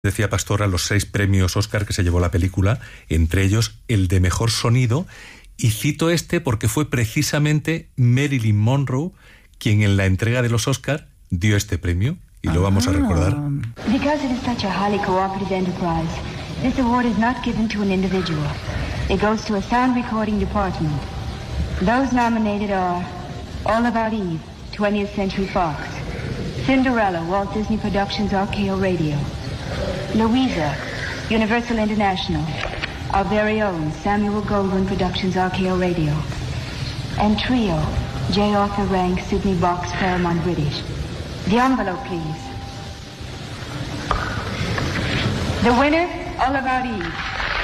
Decía Pastora los 6 premios Oscar que se llevó la película, entre ellos el de mejor sonido, y cito este porque fue precisamente Marilyn Monroe quien en la entrega de los Oscar dio este premio, y lo vamos a recordar. Because it is such a highly cooperative enterprise, this award is not given to an individual. It goes to a sound recording department. Those nominated are All About Eve, 20th Century Fox; Cinderella, Walt Disney Productions, RKO Radio; Louisa, Universal International, our very own Samuel Goldwyn Productions, RKO Radio; and Trio, J. Arthur Rank, Sydney Box, Paramount British. The envelope, please. The winner, All About Eve.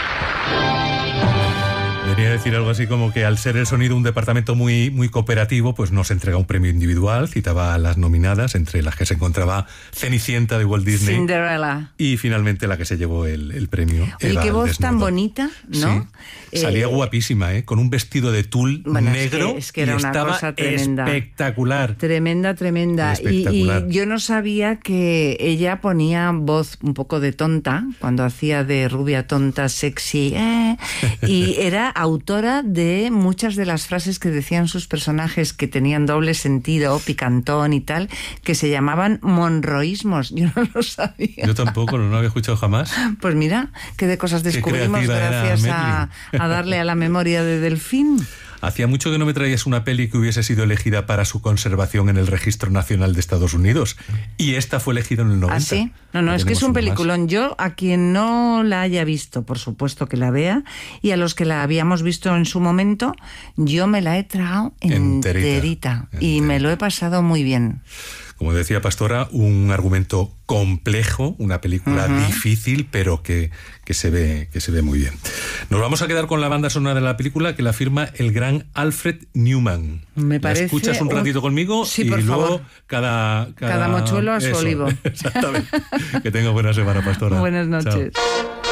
Venía a decir algo así como que al ser el sonido un departamento muy, muy cooperativo, pues no se entrega un premio individual. Citaba a las nominadas, entre las que se encontraba Cenicienta de Walt Disney, Cinderella, y finalmente la que se llevó el premio. Oye, Eva, qué voz desnudo. tan bonita, ¿no? Sí. Salía guapísima, con un vestido de tul negro, es que era y una estaba cosa tremenda. espectacular. Tremenda. Espectacular. Y yo no sabía que ella ponía voz un poco de tonta, cuando hacía de rubia tonta, sexy, y era autora de muchas de las frases que decían sus personajes, que tenían doble sentido, picantón y tal, que se llamaban monroísmos. Yo no lo sabía. Yo tampoco, no lo había escuchado jamás. Pues mira, qué de cosas descubrimos gracias a darle a la memoria de Delfín. Hacía mucho que no me traías una peli que hubiese sido elegida para su conservación en el Registro Nacional de Estados Unidos. Y esta fue elegida en el 90. ¿Ah, sí? No, es que es un peliculón. Yo, a quien no la haya visto, por supuesto que la vea, y a los que la habíamos visto en su momento, yo me la he tragado enterita. Y me lo he pasado muy bien. Como decía Pastora, un argumento complejo, una película difícil, pero que se ve muy bien. Nos vamos a quedar con la banda sonora de la película, que la firma el gran Alfred Newman. Me parece. ¿La escuchas un ratito conmigo? Sí, y por luego favor. Cada mochuelo a su olivo. Exactamente. Que tenga buena semana, Pastora. Buenas noches. Chao.